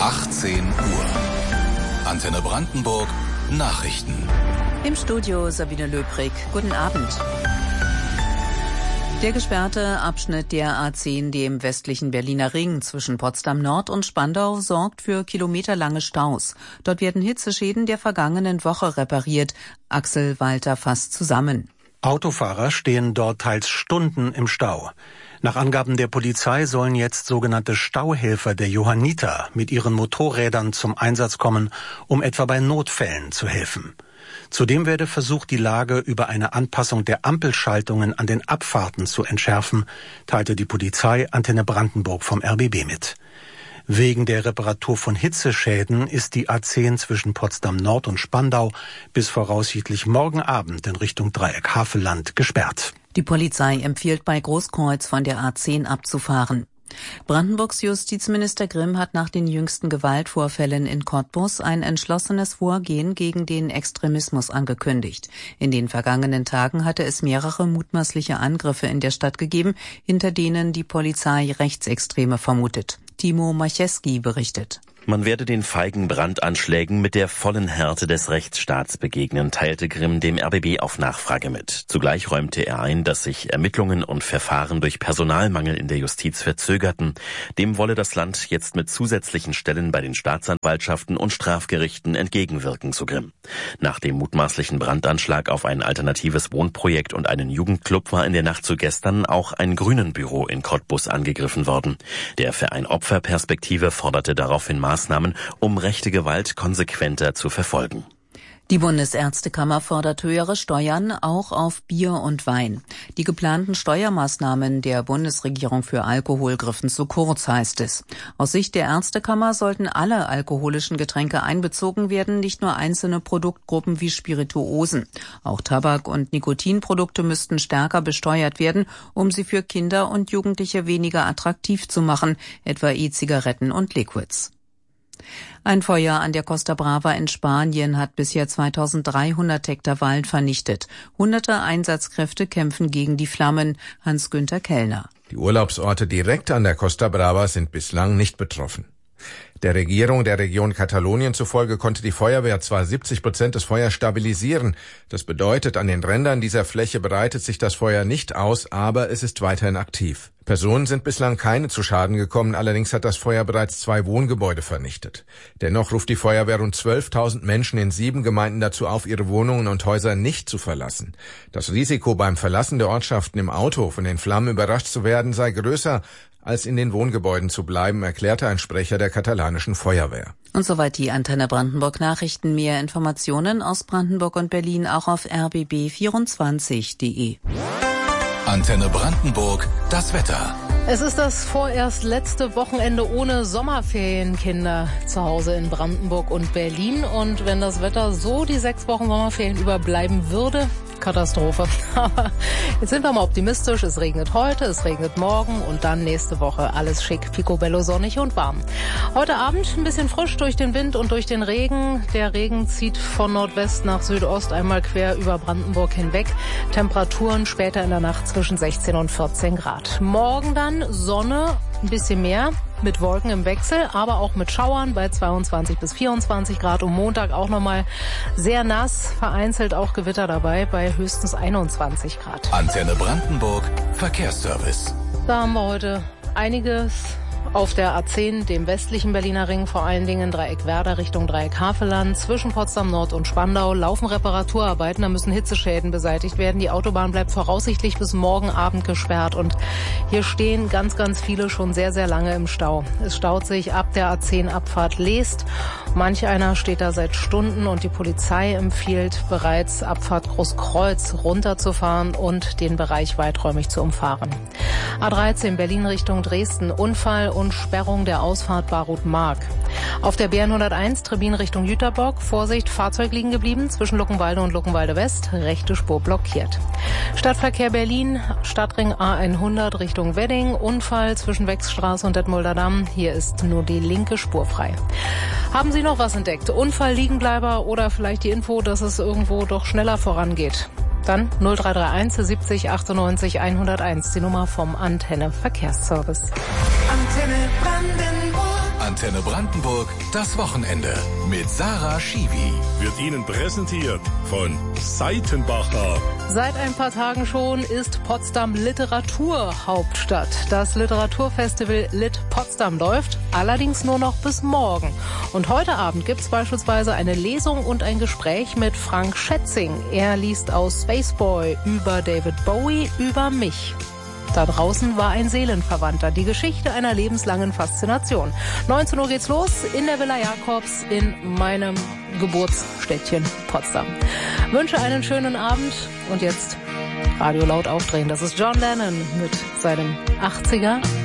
18 Uhr. Antenne Brandenburg, Nachrichten. Im Studio Sabine Löbrig. Guten Abend. Der gesperrte Abschnitt der A10, dem westlichen Berliner Ring zwischen Potsdam Nord und Spandau, sorgt für kilometerlange Staus. Dort werden Hitzeschäden der vergangenen Woche repariert. Axel Walter fasst zusammen. Autofahrer stehen dort teils Stunden im Stau. Nach Angaben der Polizei sollen jetzt sogenannte Stauhelfer der Johanniter mit ihren Motorrädern zum Einsatz kommen, um etwa bei Notfällen zu helfen. Zudem werde versucht, die Lage über eine Anpassung der Ampelschaltungen an den Abfahrten zu entschärfen, teilte die Polizei Antenne Brandenburg vom RBB mit. Wegen der Reparatur von Hitzeschäden ist die A10 zwischen Potsdam Nord und Spandau bis voraussichtlich morgen Abend in Richtung Dreieck Havelland gesperrt. Die Polizei empfiehlt bei Großkreuz von der A10 abzufahren. Brandenburgs Justizminister Grimm hat nach den jüngsten Gewaltvorfällen in Cottbus ein entschlossenes Vorgehen gegen den Extremismus angekündigt. In den vergangenen Tagen hatte es mehrere mutmaßliche Angriffe in der Stadt gegeben, hinter denen die Polizei Rechtsextreme vermutet. Timo Macheski berichtet. Man werde den feigen Brandanschlägen mit der vollen Härte des Rechtsstaats begegnen, teilte Grimm dem RBB auf Nachfrage mit. Zugleich räumte er ein, dass sich Ermittlungen und Verfahren durch Personalmangel in der Justiz verzögerten. Dem wolle das Land jetzt mit zusätzlichen Stellen bei den Staatsanwaltschaften und Strafgerichten entgegenwirken, so Grimm. Nach dem mutmaßlichen Brandanschlag auf ein alternatives Wohnprojekt und einen Jugendclub war in der Nacht zu gestern auch ein Grünenbüro in Cottbus angegriffen worden. Der Verein Opferperspektive forderte daraufhin Maßnahmen, um rechte Gewalt konsequenter zu verfolgen. Die Bundesärztekammer fordert höhere Steuern, auch auf Bier und Wein. Die geplanten Steuermaßnahmen der Bundesregierung für Alkohol griffen zu kurz, heißt es. Aus Sicht der Ärztekammer sollten alle alkoholischen Getränke einbezogen werden, nicht nur einzelne Produktgruppen wie Spirituosen. Auch Tabak- und Nikotinprodukte müssten stärker besteuert werden, um sie für Kinder und Jugendliche weniger attraktiv zu machen, etwa E-Zigaretten und Liquids. Ein Feuer an der Costa Brava in Spanien hat bisher 2300 Hektar Wald vernichtet. Hunderte Einsatzkräfte kämpfen gegen die Flammen. Hans-Günther Kellner. Die Urlaubsorte direkt an der Costa Brava sind bislang nicht betroffen. Der Regierung der Region Katalonien zufolge konnte die Feuerwehr zwar 70% des Feuers stabilisieren. Das bedeutet, an den Rändern dieser Fläche breitet sich das Feuer nicht aus, aber es ist weiterhin aktiv. Personen sind bislang keine zu Schaden gekommen, allerdings hat das Feuer bereits 2 Wohngebäude vernichtet. Dennoch ruft die Feuerwehr rund 12.000 Menschen in 7 Gemeinden dazu auf, ihre Wohnungen und Häuser nicht zu verlassen. Das Risiko beim Verlassen der Ortschaften im Auto von den Flammen überrascht zu werden sei größer, als in den Wohngebäuden zu bleiben, erklärte ein Sprecher der katalanischen Feuerwehr. Und soweit die Antenne Brandenburg Nachrichten. Mehr Informationen aus Brandenburg und Berlin auch auf rbb24.de. Antenne Brandenburg, das Wetter. Es ist das vorerst letzte Wochenende ohne Sommerferienkinder zu Hause in Brandenburg und Berlin. Und wenn das Wetter so die 6 Wochen Sommerferien überbleiben würde, Katastrophe. Aber jetzt sind wir mal optimistisch. Es regnet heute, es regnet morgen und dann nächste Woche alles schick, picobello, sonnig und warm. Heute Abend ein bisschen frisch durch den Wind und durch den Regen. Der Regen zieht von Nordwest nach Südost einmal quer über Brandenburg hinweg. Temperaturen später in der Nacht zwischen 16 und 14 Grad. Morgen dann Sonne, ein bisschen mehr. Mit Wolken im Wechsel, aber auch mit Schauern bei 22 bis 24 Grad. Und Montag auch nochmal sehr nass, vereinzelt auch Gewitter dabei bei höchstens 21 Grad. Antenne Brandenburg, Verkehrsservice. Da haben wir heute einiges auf der A10, dem westlichen Berliner Ring, vor allen Dingen Dreieck Werder Richtung Dreieck Havelland. Zwischen Potsdam Nord und Spandau laufen Reparaturarbeiten, da müssen Hitzeschäden beseitigt werden. Die Autobahn bleibt voraussichtlich bis morgen Abend gesperrt und hier stehen ganz, ganz viele schon sehr, sehr lange im Stau. Es staut sich ab der A10 Abfahrt Leest. Manch einer steht da seit Stunden und die Polizei empfiehlt bereits, Abfahrt Großkreuz runterzufahren und den Bereich weiträumig zu umfahren. A13 Berlin Richtung Dresden, Unfall und Sperrung der Ausfahrt Barut-Mark. Auf der BN101 Trebin Richtung Jüterbock, Vorsicht, Fahrzeug liegen geblieben, zwischen Luckenwalde und Luckenwalde West, rechte Spur blockiert. Stadtverkehr Berlin, Stadtring A100 Richtung Wedding, Unfall zwischen Wechsstraße und Detmolder Damm, hier ist nur die linke Spur frei. Haben Sie noch was entdeckt? Unfall, Liegenbleiber oder vielleicht die Info, dass es irgendwo doch schneller vorangeht? Dann 0331 70 98 101, die Nummer vom Antenne Verkehrsservice. Antenne Brandenburg. Antenne Brandenburg, das Wochenende mit Sarah Schiwi. Wird Ihnen präsentiert von Seitenbacher. Seit ein paar Tagen schon ist Potsdam Literaturhauptstadt. Das Literaturfestival Lit Potsdam läuft, allerdings nur noch bis morgen. Und heute Abend gibt es beispielsweise eine Lesung und ein Gespräch mit Frank Schätzing. Er liest aus Spaceboy über David Bowie, über mich. Da draußen war ein Seelenverwandter, die Geschichte einer lebenslangen Faszination. 19 Uhr geht's los in der Villa Jakobs in meinem Geburtsstädtchen Potsdam. Wünsche einen schönen Abend und jetzt Radio laut aufdrehen. Das ist John Lennon mit seinem 80er.